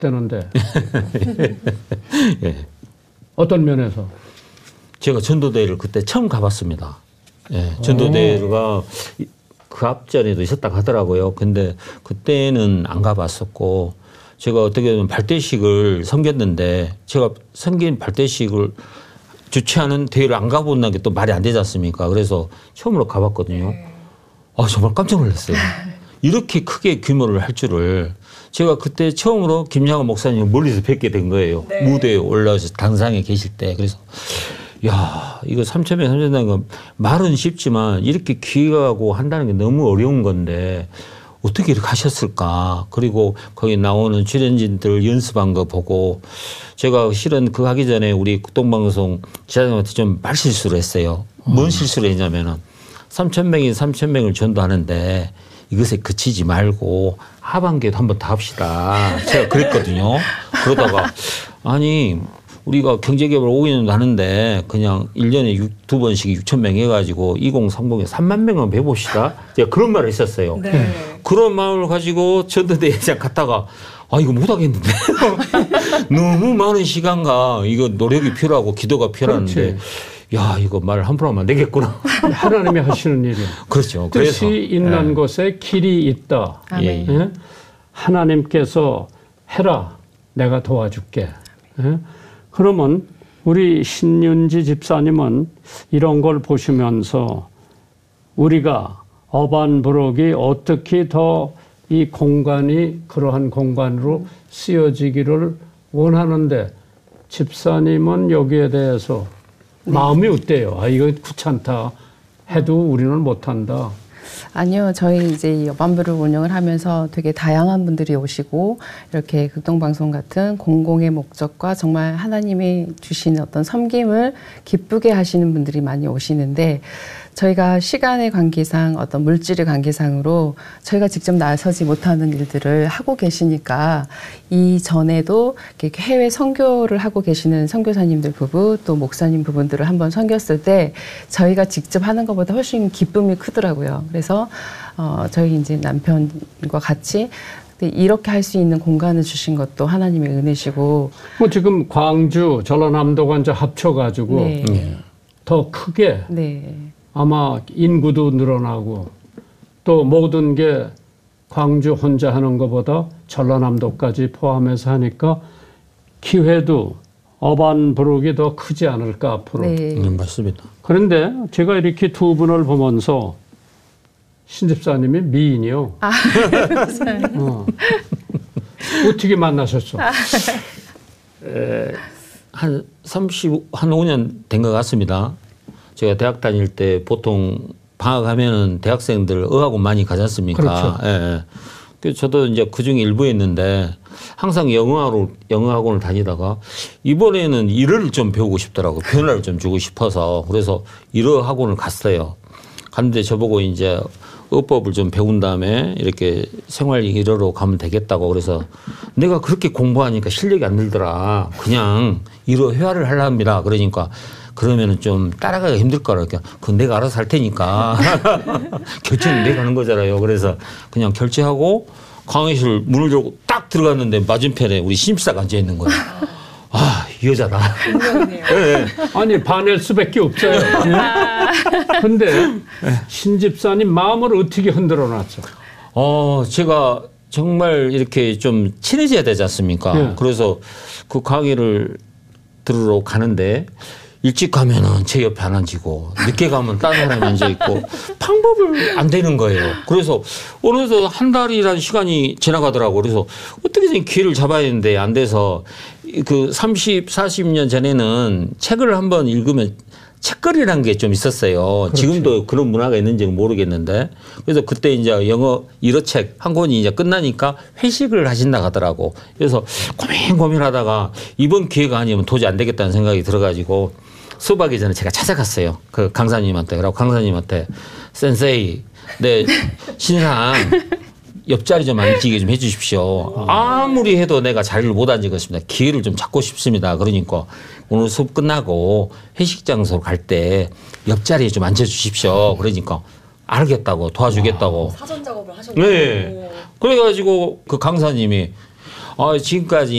되는데. 예. 어떤 면에서? 제가 전도대회를 그때 처음 가봤습니다. 예. 전도대회가 그 앞전에도 있었다고 하더라고요. 근데 그때는 안 가봤었고 제가 어떻게 보면 발대식을 섬겼는데 제가 섬긴 발대식을 주최하는 대회를 안 가본다는 게 또 말이 안 되지 않습니까? 그래서 처음으로 가봤거든요. 아, 정말 깜짝 놀랐어요. 이렇게 크게 규모를 할 줄을. 제가 그때 처음으로 김양호 목사님 멀리서 뵙게 된 거예요. 네. 무대에 올라와서 단상에 계실 때. 그래서 야, 이거 3,000명, 3,000명 건 말은 쉽지만 이렇게 귀하고 한다는 게 너무 어려운 건데 어떻게 이렇게 하셨을까. 그리고 거기 나오는 출연진들 연습한 거 보고 제가 실은 그거 하기 전에 우리 국동방송 기자님한테 좀 말실수를 했어요. 뭔 실수를 했냐면은 3,000명이 3,000명을 전도하는데 이것에 그치지 말고 하반기에도 한번 더 합시다. 제가 그랬거든요. 그러다가 아니 우리가 경제개발 5년도 하는데 그냥 1년에 2번씩 6,000명 해가지고 2030에 3만 명만 해봅시다. 제가 그런 말을 했었어요. 네. 그런 마음을 가지고 전도대회장 갔다가 아 이거 못하겠는데 너무 많은 시간과 이거 노력이 필요하고 기도가 필요한데 그렇지. 야 이거 말 함부로 하면 안 되겠구나. 하나님이 하시는 일이에요. 그렇죠. 뜻이 그래서 있는 곳에 길이 있다. 예. 예? 하나님께서 해라 내가 도와줄게. 예? 그러면 우리 신윤지 집사님은 이런 걸 보시면서 우리가 어반부록이 어떻게 더 이 공간이 그러한 공간으로 쓰여지기를 원하는데 집사님은 여기에 대해서 마음이 어때요? 아, 이거 귀찮다 해도 우리는 못한다. 아니요. 저희 이제 여반부를 운영을 하면서 되게 다양한 분들이 오시고 이렇게 극동방송 같은 공공의 목적과 정말 하나님이 주시는 어떤 섬김을 기쁘게 하시는 분들이 많이 오시는데 저희가 시간의 관계상 어떤 물질의 관계상으로 저희가 직접 나서지 못하는 일들을 하고 계시니까 이전에도 이렇게 해외 선교를 하고 계시는 선교사님들 부부 또 목사님 부분들을 한번 섬겼을 때 저희가 직접 하는 것보다 훨씬 기쁨이 크더라고요. 그래서 저희 이제 남편과 같이 이렇게 할 수 있는 공간을 주신 것도 하나님의 은혜시고. 뭐 지금 광주, 전라남도가 이제 합쳐가지고 네. 더 크게 네. 아마 인구도 늘어나고 또 모든 게 광주 혼자 하는 것보다 전라남도까지 포함해서 하니까 기회도 어반부록이 더 크지 않을까 앞으로. 네. 맞습니다. 그런데 제가 이렇게 두 분을 보면서 신집사님이 미인이요. 아, 어떻게 만나셨어? 한 5년 된 것 같습니다. 제가 대학 다닐 때 보통 방학하면은 대학생들 어학원 많이 가지 않습니까? 그렇죠. 예. 그래서 저도 이제 그 중에 일부였는데 항상 영어학원을 다니다가 이번에는 일어를 좀 배우고 싶더라고요. 변화를 좀 주고 싶어서. 그래서 일어 학원을 갔어요. 갔는데 저보고 이제 어법을 좀 배운 다음에 이렇게 생활 일어로 가면 되겠다고 그래서 내가 그렇게 공부하니까 실력이 안 늘더라. 그냥 일어 회화를 하랍니다. 그러니까 그러면은 좀 따라가기가 힘들 거라. 그건 내가 알아서 할 테니까. 결제는 내가 하는 거잖아요. 그래서 그냥 결제하고 강의실 문을 열고 딱 들어갔는데 맞은편에 우리 신입사가 앉아 있는 거예요. 아, 이 여자다. 네. 아니, 반할 수밖에 없어요. 근데 신집사님 마음을 어떻게 흔들어 놨어? 제가 정말 이렇게 좀 친해져야 되지 않습니까? 네. 그래서 그 강의를 들으러 가는데 일찍 가면은 제 옆에 안 앉히고 늦게 가면 다른 사람이 앉아 있고 방법을 안 되는 거예요. 그래서 어느새 한 달이라는 시간이 지나가더라고. 그래서 어떻게든 기회를 잡아야 되는데 안 돼서 그 30, 40년 전에는 책을 한번 읽으면 책거리라는 게 좀 있었어요. 그렇지. 지금도 그런 문화가 있는지는 모르겠는데. 그래서 그때 이제 영어 일어책 한 권이 이제 끝나니까 회식을 하신다 하더라고. 그래서 고민하다가 이번 기회가 아니면 도저히 안 되겠다는 생각이 들어가지고 수업하기 전에 제가 찾아갔어요. 그 강사님한테. 그러고 강사님한테 센세이, 내 신상 옆자리 좀 앉히게 좀 해 주십시오. 아무리 해도 내가 자리를 못 앉으겠습니다. 기회를 좀 잡고 싶습니다. 그러니까 오늘 수업 끝나고 회식 장소로 갈 때 옆자리에 좀 앉아 주십시오. 그러니까 알겠다고 도와주겠다고. 사전 작업을 하셨네요. 네. 그래가지고 그 강사님이 지금까지